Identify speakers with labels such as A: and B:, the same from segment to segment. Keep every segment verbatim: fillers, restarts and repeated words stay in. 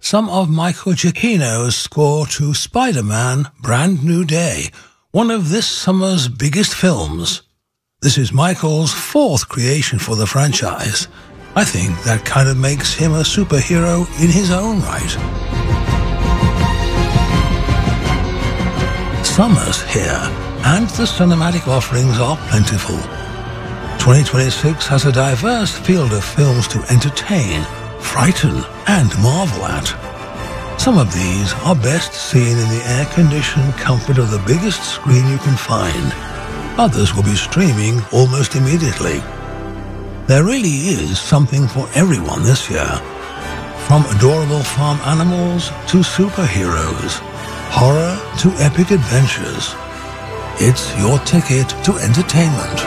A: some of Michael Giacchino's score to Spider-Man Brand New Day, one of this summer's biggest films. This is Michael's fourth creation for the franchise. I think that kind of makes him a superhero in his own right. Summer's here, and the cinematic offerings are plentiful. twenty twenty-six has a diverse field of films to entertain, frighten, and marvel at. Some of these are best seen in the air-conditioned comfort of the biggest screen you can find. Others will be streaming almost immediately. There really is something for everyone this year. From adorable farm animals to superheroes, horror to epic adventures. It's your ticket to entertainment.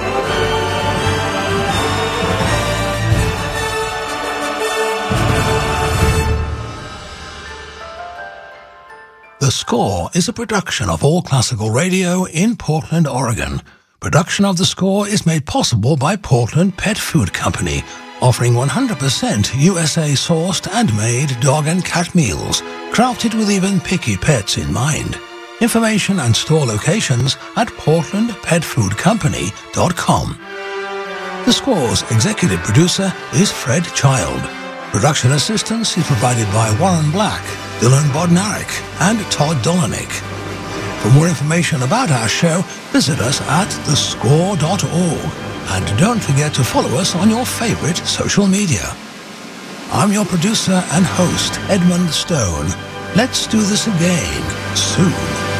A: The Score is a production of All Classical Radio in Portland, Oregon. Production of The Score is made possible by Portland Pet Food Company, offering one hundred percent U S A-sourced and made dog and cat meals, crafted with even picky pets in mind. Information and store locations at portland pet food company dot com. The Score's executive producer is Fred Child. Production assistance is provided by Warren Black, Dylan Bodnarik, and Todd Dolanik. For more information about our show, visit us at the score dot org. And don't forget to follow us on your favorite social media. I'm your producer and host, Edmund Stone. Let's do this again soon.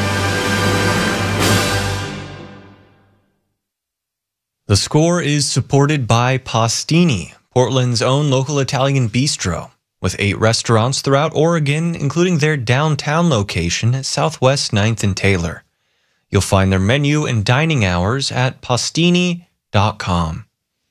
B: The Score is supported by Pastini, Portland's own local Italian bistro, with eight restaurants throughout Oregon, including their downtown location at Southwest ninth and Taylor. You'll find their menu and dining hours at pastini dot com.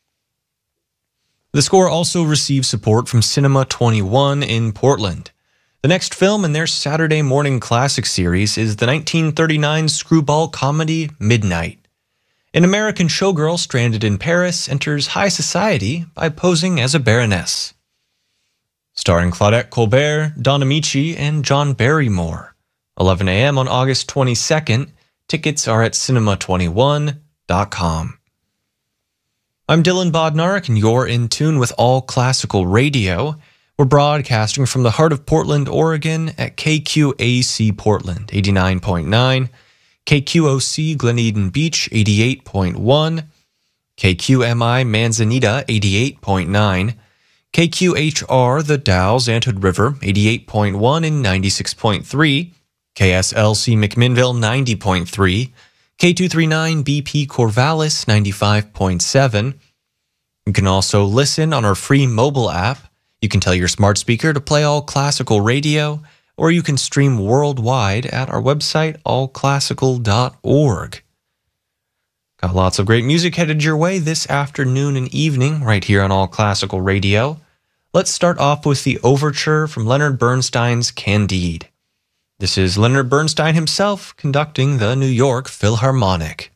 B: The Score also receives support from Cinema twenty-one in Portland. The next film in their Saturday morning classic series is the nineteen thirty-nine screwball comedy Midnight. An American showgirl stranded in Paris enters high society by posing as a baroness. Starring Claudette Colbert, Don Amici, and John Barrymore. eleven a.m. on August twenty-second. Tickets are at cinema twenty-one dot com. I'm Dylan Bodnarik, and you're in tune with All Classical Radio. We're broadcasting from the heart of Portland, Oregon at K Q A C Portland, eighty-nine point nine, K Q O C Glen Eden Beach, eighty-eight point one, K Q M I Manzanita, eighty-eight point nine, K Q H R The Dalles Anthood River, eighty-eight point one and ninety-six point three, K S L C McMinnville, ninety point three, K two thirty-nine B P Corvallis, ninety-five point seven. You can also listen on our free mobile app. You can tell your smart speaker to play All Classical Radio, or you can stream worldwide at our website, all classical dot org. Got lots of great music headed your way this afternoon and evening right here on All Classical Radio. Let's start off with the overture from Leonard Bernstein's Candide. This is Leonard Bernstein himself conducting the New York Philharmonic.